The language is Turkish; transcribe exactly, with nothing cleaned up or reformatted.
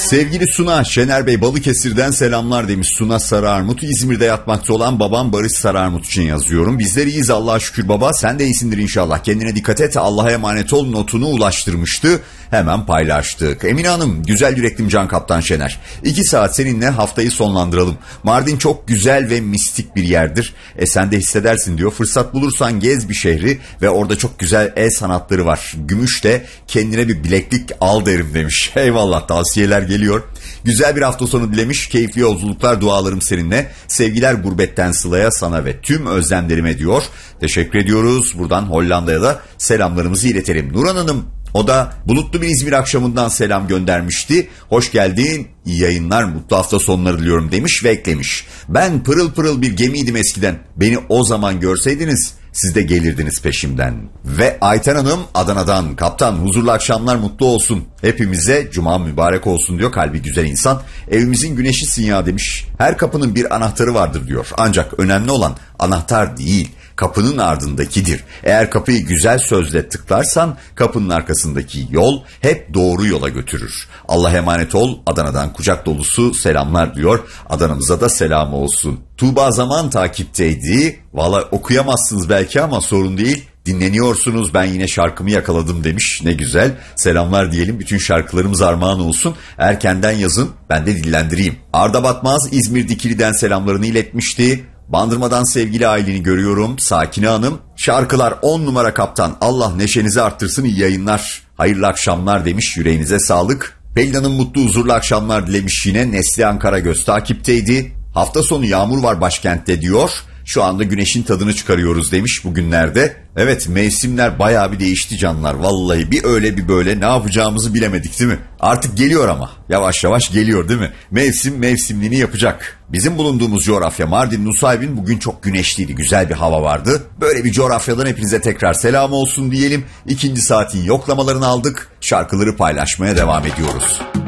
Sevgili Suna, Şener Bey Balıkesir'den selamlar demiş Suna Sararmut. İzmir'de yatmakta olan babam Barış Sararmut için yazıyorum. Bizler iyiyiz Allah'a şükür baba, sen de iyisindir inşallah. Kendine dikkat et, Allah'a emanet ol notunu ulaştırmıştı. Hemen paylaştık. Emine Hanım, güzel yüreklim Can Kaptan Şener. İki saat seninle haftayı sonlandıralım. Mardin çok güzel ve mistik bir yerdir. E sen de hissedersin diyor. Fırsat bulursan gez bir şehri ve orada çok güzel el sanatları var. Gümüş'te kendine bir bileklik al derim demiş. Eyvallah, tavsiyeler geliyor. Güzel bir hafta sonu dilemiş. Keyifli yolculuklar, dualarım seninle. Sevgiler gurbetten Sıla'ya, sana ve tüm özlemlerime diyor. Teşekkür ediyoruz. Buradan Hollanda'ya da selamlarımızı iletelim. Nurhan Hanım, o da bulutlu bir İzmir akşamından selam göndermişti. Hoş geldin, iyi yayınlar, mutlu hafta sonları diliyorum demiş ve eklemiş. Ben pırıl pırıl bir gemiydim eskiden. Beni o zaman görseydiniz siz de gelirdiniz peşimden. Ve Ayten Hanım Adana'dan, kaptan huzurlu akşamlar, mutlu olsun. Hepimize cuma mübarek olsun diyor, kalbi güzel insan. Evimizin güneşisin ya demiş. Her kapının bir anahtarı vardır diyor. Ancak önemli olan anahtar değil, kapının ardındakidir. Eğer kapıyı güzel sözle tıklarsan kapının arkasındaki yol hep doğru yola götürür. Allah'a emanet ol. Adana'dan kucak dolusu selamlar diyor. Adana'mıza da selam olsun. Tuğba Zaman takipteydi. Valla okuyamazsınız belki ama sorun değil. Dinleniyorsunuz, ben yine şarkımı yakaladım demiş. Ne güzel, selamlar diyelim, bütün şarkılarımız armağan olsun. Erkenden yazın, ben de dillendireyim. Arda Batmaz İzmir Dikili'den selamlarını iletmişti. Bandırmadan sevgili aileni görüyorum. Sakine Hanım, şarkılar on numara kaptan, Allah neşenizi arttırsın, iyi yayınlar, hayırlı akşamlar demiş, yüreğinize sağlık. Pelin Hanım mutlu huzurlu akşamlar dilemiş yine. Neslihan Karagöz takipteydi. Hafta sonu yağmur var başkentte diyor. Şu anda güneşin tadını çıkarıyoruz demiş bugünlerde. Evet, mevsimler bayağı bir değişti canlar. Vallahi bir öyle bir böyle, ne yapacağımızı bilemedik değil mi? Artık geliyor ama. Yavaş yavaş geliyor değil mi? Mevsim mevsimliğini yapacak. Bizim bulunduğumuz coğrafya Mardin Nusaybin bugün çok güneşliydi. Güzel bir hava vardı. Böyle bir coğrafyadan hepinize tekrar selam olsun diyelim. İkinci saatin yoklamalarını aldık. Şarkıları paylaşmaya devam ediyoruz.